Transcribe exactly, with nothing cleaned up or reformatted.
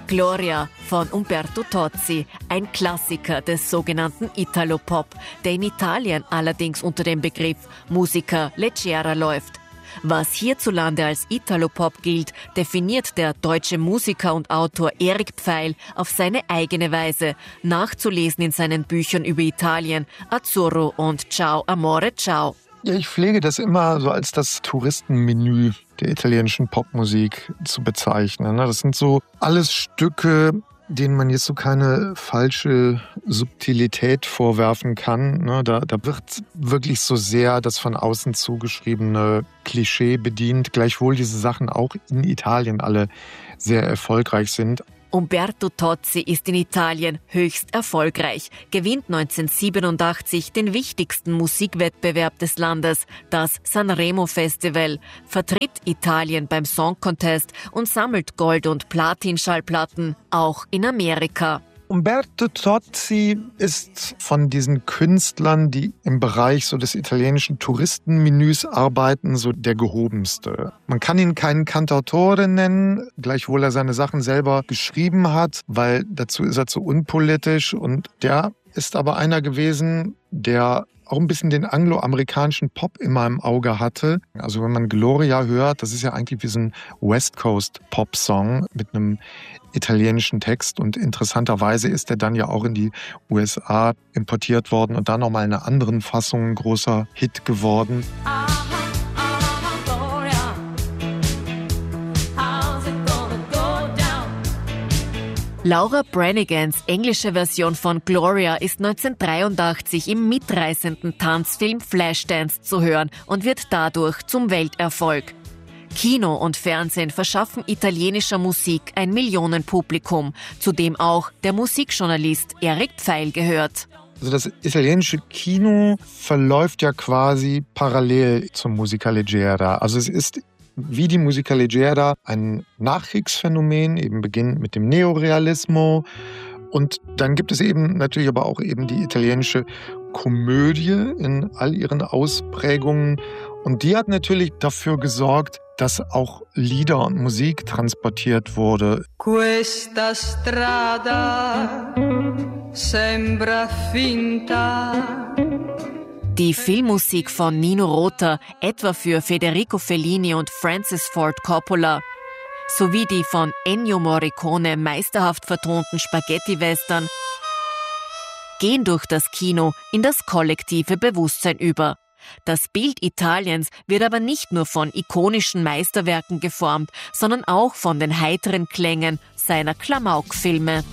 Gloria von Umberto Tozzi, ein Klassiker des sogenannten Italo-Pop, der in Italien allerdings unter dem Begriff Musica leggera läuft. Was hierzulande als Italo-Pop gilt, definiert der deutsche Musiker und Autor Erik Pfeil auf seine eigene Weise, nachzulesen in seinen Büchern über Italien, Azzurro und Ciao Amore Ciao. Ja, ich pflege das immer so als das Touristenmenü der italienischen Popmusik zu bezeichnen. Das sind so alles Stücke, denen man jetzt so keine falsche Subtilität vorwerfen kann. Da, da wird wirklich so sehr das von außen zugeschriebene Klischee bedient, gleichwohl diese Sachen auch in Italien alle sehr erfolgreich sind. Umberto Tozzi ist in Italien höchst erfolgreich, gewinnt neunzehnhundertsiebenundachtzig den wichtigsten Musikwettbewerb des Landes, das Sanremo Festival, vertritt Italien beim Song Contest und sammelt Gold- und Platin-Schallplatten, auch in Amerika. Umberto Tozzi ist von diesen Künstlern, die im Bereich so des italienischen Touristenmenüs arbeiten, so der gehobenste. Man kann ihn keinen Cantautore nennen, gleichwohl er seine Sachen selber geschrieben hat, weil dazu ist er zu unpolitisch, und der ist aber einer gewesen, der auch ein bisschen den angloamerikanischen Pop immer im Auge hatte. Also wenn man Gloria hört, das ist ja eigentlich wie so ein West Coast Pop-Song mit einem italienischen Text, und interessanterweise ist er dann ja auch in die U S A importiert worden und da nochmal in einer anderen Fassung ein großer Hit geworden. Laura Brannigans englische Version von Gloria ist neunzehnhundertdreiundachtzig im mitreißenden Tanzfilm Flashdance zu hören und wird dadurch zum Welterfolg. Kino und Fernsehen verschaffen italienischer Musik ein Millionenpublikum, zu dem auch der Musikjournalist Erik Pfeil gehört. Also das italienische Kino verläuft ja quasi parallel zum Musica leggera. Also es ist wie die Musica leggera ein Nachkriegsphänomen, eben beginnt mit dem Neorealismo. Und dann gibt es eben natürlich aber auch eben die italienische Komödie in all ihren Ausprägungen. Und die hat natürlich dafür gesorgt, dass auch Lieder und Musik transportiert wurde. Questa strada sembra finta. Die Filmmusik von Nino Rota, etwa für Federico Fellini und Francis Ford Coppola, sowie die von Ennio Morricone meisterhaft vertonten Spaghetti-Western, gehen durch das Kino in das kollektive Bewusstsein über. Das Bild Italiens wird aber nicht nur von ikonischen Meisterwerken geformt, sondern auch von den heiteren Klängen seiner Klamauk-Filme.